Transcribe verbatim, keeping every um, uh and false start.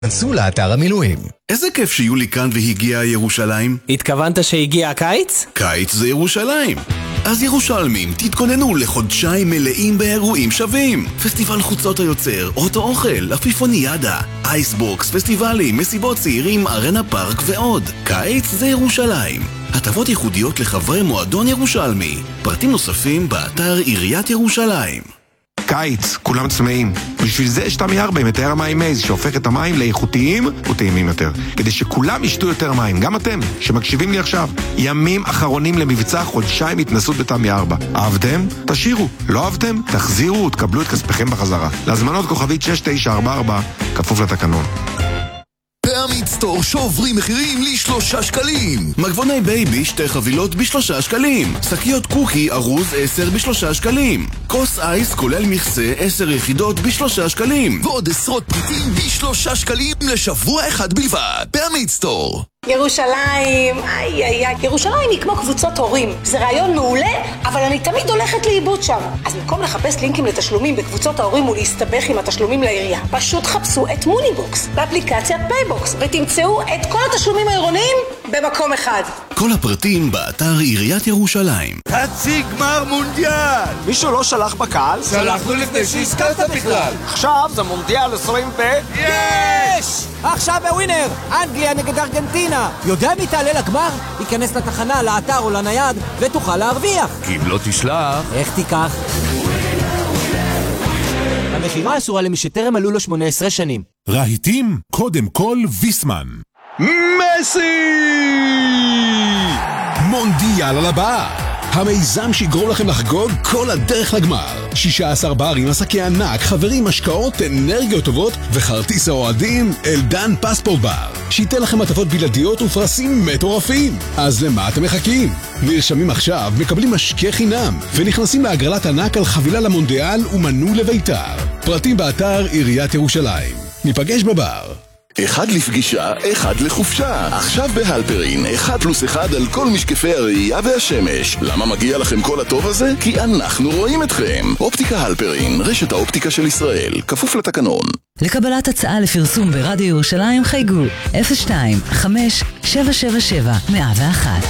כנסו לאתר המילואים. איזה כיף שיולי כאן והגיעה ירושלים. התכוונת שהגיע הקיץ? קיץ זה ירושלים. אז ירושלמים, תתכוננו לחודשיים מלאים באירועים שווים. פסטיבל חוצות היוצר, אוטו אוכל, אפיפוניאדה, אייסבוקס, פסטיבלים, מסיבות צעירים, ארנה פארק ועוד. קיץ זה ירושלים. הטבות ייחודיות לחברי מועדון ירושלמי. פרטים נוספים באתר עיריית ירושלים. קיץ, כולם צמאים. בשביל זה יש תמי ארבע עם מטהר המים מייז, שהופך את המים לאיכותיים וטעימים יותר. כדי שכולם ישתו יותר מים, גם אתם, שמקשיבים לי עכשיו. ימים אחרונים למבצע חודשיים התנסות בתמי ארבע. אהבתם? תשאירו. לא אהבתם? תחזירו ותקבלו את כספכם בחזרה. להזמנות כוכבית שש תשע ארבע ארבע, כפוף לתקנון. בעמית סטור שוברים מחירים לשלושה שקלים. מגבוני בייבי שתי חבילות בשלושה שקלים. שקיות קוקי ארוז עשר בשלושה שקלים. כוס אייס כולל מכסה עשר יחידות בשלושה שקלים. ועוד עשרות פריטים בשלושה שקלים לשבוע אחד בלבד. בעמית סטור. ירושלים, איי איי איי, ירושלים היא כמו קבוצות הורים. זה רעיון מעולה, אבל אני תמיד הולכת לאיבוד שם. אז במקום לחפש לינקים לתשלומים בקבוצות ההורים ולהסתבך עם התשלומים לעירייה, פשוט חפשו את מוניבוקס באפליקציית פייבוקס ותמצאו את כל התשלומים העירוניים במקום אחד. כל הפרטים באתר עיריית ירושלים. חצי גמר מונדיאל! מישהו לא שלח בקהל? שלחנו לפני שהזכרת בכלל. עכשיו זה מונדיאל עשרים ו... יש! עכשיו בווינר, אנגליה נגד ארגנטינה. יודע מי תעלה לגמר? ייכנס לתחנה, לאתר או לנייד ותוכל להרוויח. כי אם לא תשלח... איך תיקח? המכירה אסורה למי שטרם מלאו לו שמונה עשרה שנים. רהיטים, קודם כל ויסמן. מסי! מונדיאל על הבא. המיזם שיגרום לכם לחגוג כל הדרך לגמר. שישה עשר ברים, עסקי ענק, חברים, משקאות, אנרגיות טובות וכרטיס האוהדים אלדן פספורט בר. שייתן לכם הטבות בלעדיות ופרסים מטורפים. אז למה אתם מחכים? נרשמים עכשיו, מקבלים משקה חינם ונכנסים להגרלת ענק על חבילה למונדיאל ומנוי לביתר. פרטים באתר עיריית ירושלים. ניפגש בבר. אחד לפגישה, אחד לחופשה. עכשיו בהלפרין, אחד פלוס אחד על כל משקפי הראייה והשמש. למה מגיע לכם כל הטוב הזה? כי אנחנו רואים אתכם. אופטיקה הלפרין, רשת האופטיקה של ישראל, כפוף לתקנון. לקבלת הצעה לפרסום ברדיו ירושלים חייגו אפס שתיים חמש שבע שבע שבע מאה ואחת.